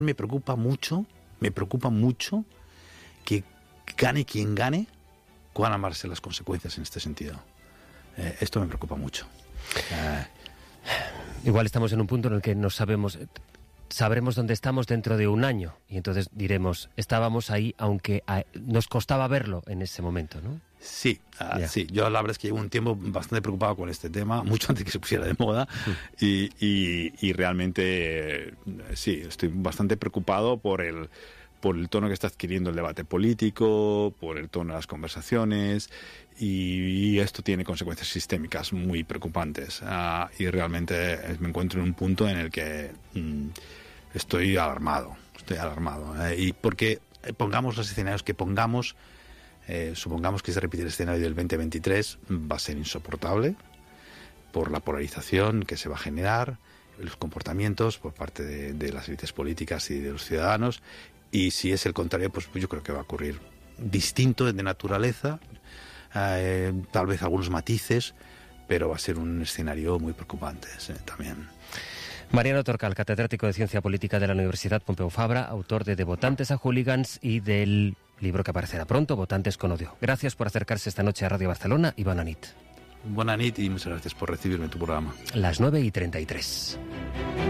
Me preocupa mucho que gane quien gane, cuán amarse las consecuencias en este sentido. Esto me preocupa mucho. Igual estamos en un punto en el que sabremos dónde estamos dentro de un año y entonces diremos, estábamos ahí aunque nos costaba verlo en ese momento, ¿no? Sí, sí. Yo la verdad es que llevo un tiempo bastante preocupado con este tema, mucho antes que se pusiera de moda, y realmente sí, estoy bastante preocupado por el tono que está adquiriendo el debate político, por el tono de las conversaciones, y esto tiene consecuencias sistémicas muy preocupantes. Y realmente me encuentro en un punto en el que estoy alarmado. Y porque pongamos los escenarios que pongamos, supongamos que se repite el escenario del 2023, va a ser insoportable por la polarización que se va a generar, los comportamientos por parte de las élites políticas y de los ciudadanos. Y si es el contrario, pues yo creo que va a ocurrir distinto de naturaleza, tal vez algunos matices, pero va a ser un escenario muy preocupante también. Mariano Torcal, catedrático de Ciencia Política de la Universidad Pompeu Fabra, autor de Votantes a Hooligans y del libro que aparecerá pronto, Votantes con odio. Gracias por acercarse esta noche a Radio Barcelona y bona nit. Bona nit y muchas gracias por recibirme en tu programa. Las 9:33.